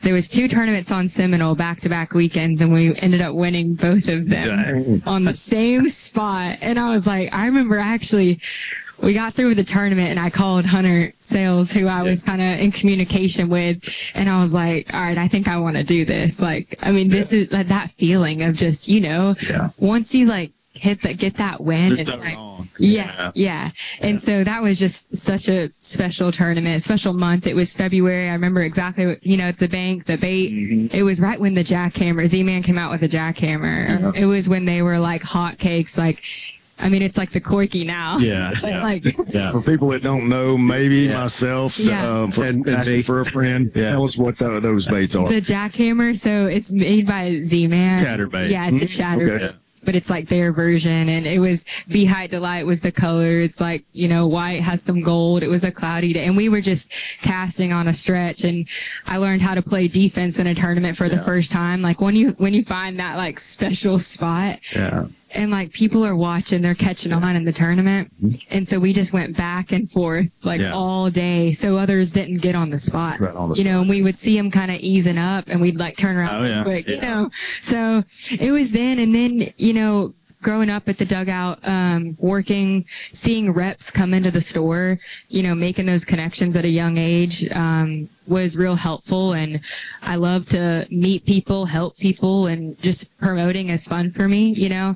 there was 2 tournaments on Seminole back-to-back weekends, and we ended up winning both of them on the same spot. And I was like, I remember actually, we got through with the tournament, and I called Hunter Sales, who I was kind of in communication with, and I was like, all right, I think I want to do this. Like, I mean, this is like that feeling of just, once you like get that win, it's like, yeah. And so that was just such a special tournament, special month. It was February. I remember exactly what, at the bank, the bait, it was right when the jackhammer, Z-Man came out with a jackhammer. It was when they were like hotcakes, like, I mean, it's like the Koiki now. For people that don't know, maybe myself, and asking for a friend, tell us what those baits are. The jackhammer, so it's made by Z-Man. Chatterbait. Yeah, it's a chatterbait. But it's like their version, and it was Beehive Delight was the color. It's like, white has some gold. It was a cloudy day, and we were just casting on a stretch, and I learned how to play defense in a tournament for the first time. Like when you find that like special spot. And like people are watching, they're catching on in the tournament. And so we just went back and forth all day. So others didn't get on the spot, and we would see them kind of easing up, and we'd like turn around quick, So it was then, and then, growing up at the dugout, working, seeing reps come into the store, making those connections at a young age, was real helpful. And I love to meet people, help people, and just promoting is fun for me,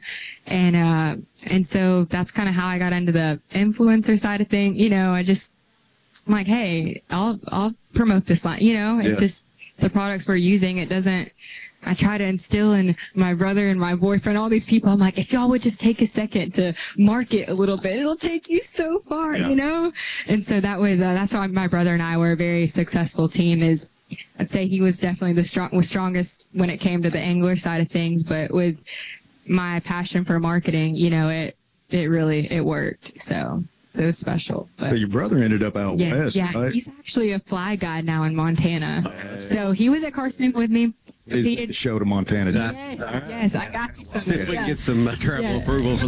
and so that's kind of how I got into the influencer side of things. I'm like, hey, I'll promote this line, it's the products we're using. I try to instill in my brother and my boyfriend, all these people. I'm like, if y'all would just take a second to market a little bit, it'll take you so far, And so that was, that's why my brother and I were a very successful team. I'd say he was definitely the strongest when it came to the angler side of things, but with my passion for marketing, it really worked. So it was special. But your brother ended up out west, right? He's actually a fly guide now in Montana. So he was at Carson with me. He show to Montana. Yes, I got you some. See if we can get some travel approvals.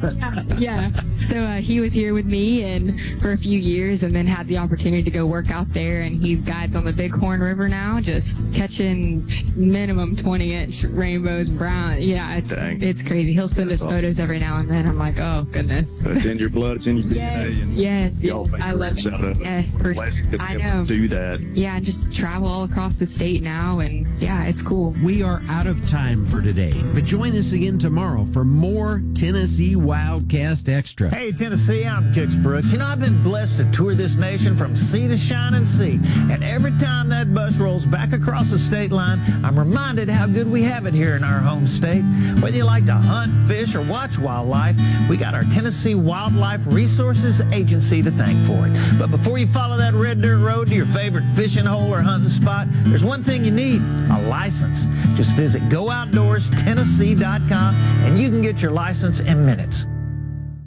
So he was here with me and for a few years, and then had the opportunity to go work out there. And he's guides on the Bighorn River now, just catching minimum 20-inch rainbows, brown. Yeah, it's crazy. He'll send us photos every now and then. I'm like, oh goodness. So it's in your blood. It's in your DNA. Yes. I love it. Yes, I know. Do that. Yeah, just travel all across the state now, and it's cool. We are out of time for today, but join us again tomorrow for more Tennessee Wildcast Extra. Hey, Tennessee, I'm Kix Brooks. I've been blessed to tour this nation from sea to shining sea, and every time that bus rolls back across the state line, I'm reminded how good we have it here in our home state. Whether you like to hunt, fish, or watch wildlife, we got our Tennessee Wildlife Resources Agency to thank for it. But before you follow that red dirt road to your favorite fishing hole or hunting spot, there's one thing you need: a license. Just visit GoOutdoorsTennessee.com and you can get your license in minutes.